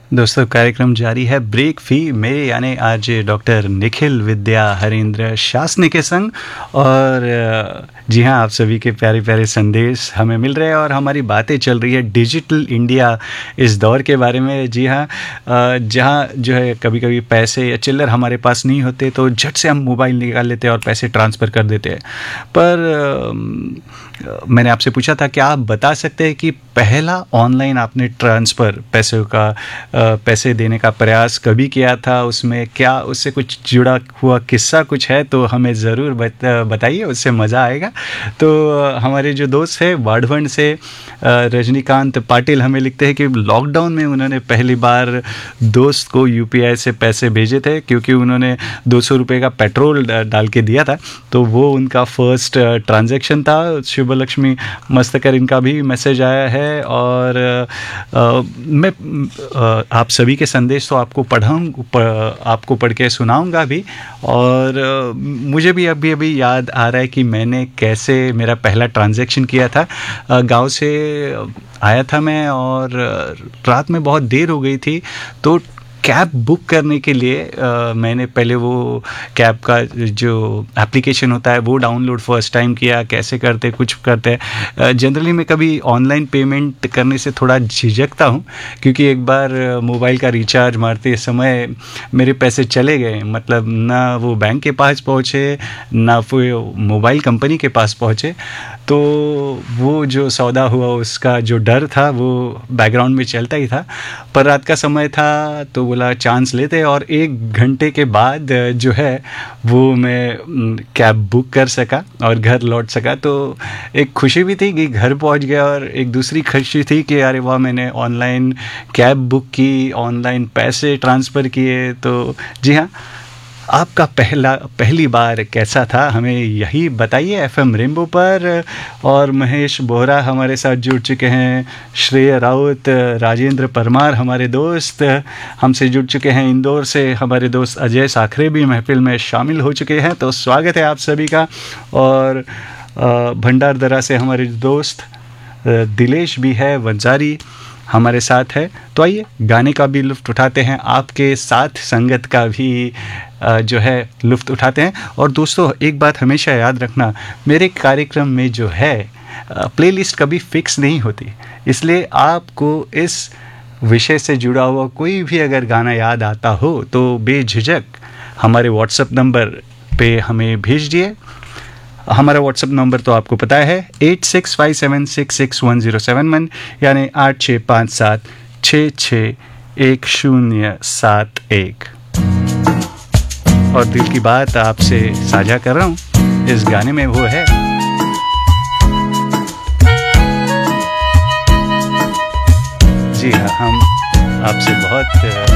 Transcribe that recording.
दोस्तों कार्यक्रम जारी है ब्रेक फी मेरे यानी आज डॉक्टर निखिल विद्या हरेंद्र शासनी के संग। और जी हाँ, आप सभी के प्यारे प्यारे संदेश हमें मिल रहे हैं और हमारी बातें चल रही है डिजिटल इंडिया इस दौर के बारे में। जी हाँ, जहाँ जो है कभी कभी पैसे या चिल्लर हमारे पास नहीं होते तो झट से हम मोबाइल निकाल लेते हैं और पैसे ट्रांसफ़र कर देते हैं। पर मैंने आपसे पूछा था कि आप बता सकते हैं कि पहला ऑनलाइन आपने ट्रांसफ़र पैसे देने का प्रयास कभी किया था, उसमें क्या उससे कुछ जुड़ा हुआ किस्सा कुछ है तो हमें ज़रूर बताइए, उससे मज़ा आएगा। तो हमारे जो दोस्त हैं वाडवंड से रजनीकांत पाटिल हमें लिखते हैं कि लॉकडाउन में उन्होंने पहली बार दोस्त को यूपीआई से पैसे भेजे थे क्योंकि उन्होंने 200 रुपये का पेट्रोल डाल के दिया था, तो वो उनका फर्स्ट ट्रांजैक्शन था। शुभलक्ष्मी मस्तकर इनका भी मैसेज आया है और मैं आप सभी के संदेश तो आपको पढ़ के सुनाऊंगा भी। और मुझे भी अभी याद आ रहा है कि मैंने कैसे मेरा पहला ट्रांजैक्शन किया था। गांव से आया था मैं और रात में बहुत देर हो गई थी, तो कैब बुक करने के लिए मैंने पहले वो कैब का जो एप्लीकेशन होता है वो डाउनलोड फर्स्ट टाइम किया। कैसे करते कुछ करते जनरली मैं कभी ऑनलाइन पेमेंट करने से थोड़ा झिझकता हूँ क्योंकि एक बार मोबाइल का रिचार्ज मारते समय मेरे पैसे चले गए, मतलब ना वो बैंक के पास पहुँचे ना वो मोबाइल कंपनी के पास पहुँचे। तो वो जो सौदा हुआ उसका जो डर था वो बैकग्राउंड में चलता ही था। पर रात का समय था तो बोला चांस लेते और 1 घंटे के बाद जो है वो मैं कैब बुक कर सका और घर लौट सका। तो एक खुशी भी थी कि घर पहुंच गया और एक दूसरी खुशी थी कि अरे वाह, मैंने ऑनलाइन कैब बुक की, ऑनलाइन पैसे ट्रांसफ़र किए। तो जी हाँ, आपका पहली बार कैसा था हमें यही बताइए एफएम रेनबो पर। और महेश बोहरा हमारे साथ जुड़ चुके हैं, श्रेय राउत, राजेंद्र परमार हमारे दोस्त हमसे जुड़ चुके हैं, इंदौर से हमारे दोस्त अजय साखरे भी महफिल में शामिल हो चुके हैं। तो स्वागत है आप सभी का। और भंडारदरा से हमारे दोस्त दिलेश भी है, वंजारी हमारे साथ है। तो आइए गाने का भी लुत्फ़ उठाते हैं, आपके साथ संगत का भी जो है लुत्फ़ उठाते हैं। और दोस्तों एक बात हमेशा याद रखना, मेरे कार्यक्रम में जो है प्लेलिस्ट कभी फिक्स नहीं होती, इसलिए आपको इस विषय से जुड़ा हुआ कोई भी अगर गाना याद आता हो तो बेझिझक हमारे व्हाट्सएप नंबर पे हमें भेज दिए। हमारा व्हाट्सएप नंबर तो आपको पता है 8657661071 यानी 8657661071। और दिल की बात आपसे साझा कर रहा हूँ इस गाने में, वो है जी हाँ, हम आपसे बहुत